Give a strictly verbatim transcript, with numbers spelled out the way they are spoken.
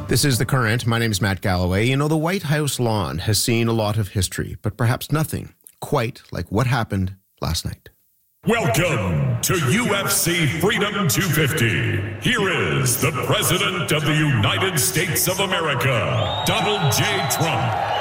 This is The Current. My name is Matt Galloway. You know, the White House lawn has seen a lot of history, but perhaps nothing quite like what happened last night. Welcome to U F C Freedom two fifty. Here is the President of the United States of America, Donald J. Trump.